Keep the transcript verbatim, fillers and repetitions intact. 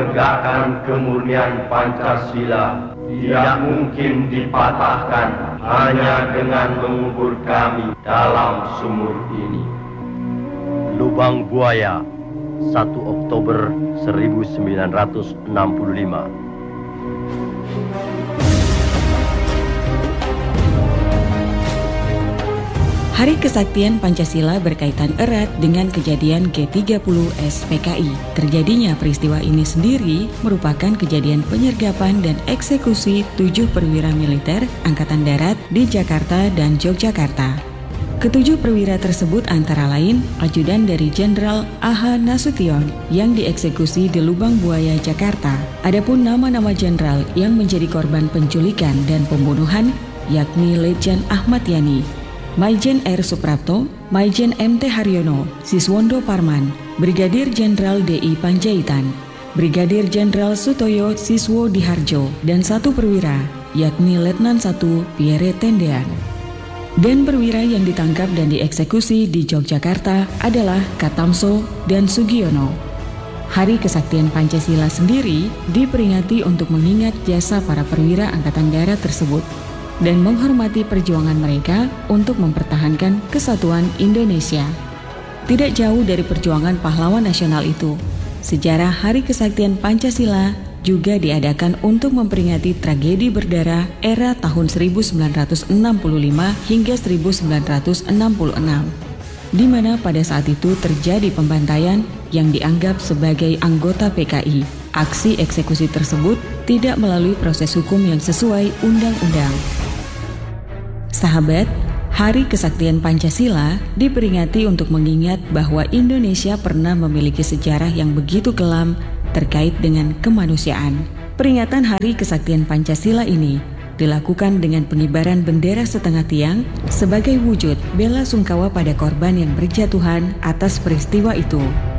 menegakkan kemurnian Pancasila tidak mungkin dipatahkan hanya dengan mengubur kami dalam sumur ini. Lubang Buaya, satu Oktober seribu sembilan ratus enam puluh lima. Hari Kesaktian Pancasila berkaitan erat dengan kejadian G tiga puluh S P K I. Terjadinya peristiwa ini sendiri merupakan kejadian penyergapan dan eksekusi tujuh perwira militer Angkatan Darat di Jakarta dan Yogyakarta. Ketujuh perwira tersebut antara lain ajudan dari Jenderal A H Nasution yang dieksekusi di Lubang Buaya, Jakarta. Adapun nama-nama jenderal yang menjadi korban penculikan dan pembunuhan yakni Letjen Ahmad Yani, Maijen R. Suprapto, Maijen M T Haryono, Siswondo Parman, Brigadir Jenderal D I Panjaitan, Brigadir Jenderal Sutoyo Siswo Diharjo, dan satu perwira, yakni Letnan satu Pierre Tendean. Dan perwira yang ditangkap dan dieksekusi di Yogyakarta adalah Katamso dan Sugiono. Hari Kesaktian Pancasila sendiri diperingati untuk mengingat jasa para perwira Angkatan Darat tersebut dan menghormati perjuangan mereka untuk mempertahankan kesatuan Indonesia. Tidak jauh dari perjuangan pahlawan nasional itu, sejarah Hari Kesaktian Pancasila juga diadakan untuk memperingati tragedi berdarah era tahun seribu sembilan ratus enam puluh lima hingga seribu sembilan ratus enam puluh enam, di mana pada saat itu terjadi pembantaian yang dianggap sebagai anggota P K I. Aksi eksekusi tersebut tidak melalui proses hukum yang sesuai undang-undang. Sahabat, Hari Kesaktian Pancasila diperingati untuk mengingat bahwa Indonesia pernah memiliki sejarah yang begitu kelam terkait dengan kemanusiaan. Peringatan Hari Kesaktian Pancasila ini dilakukan dengan pengibaran bendera setengah tiang sebagai wujud bela sungkawa pada korban yang berjatuhan atas peristiwa itu.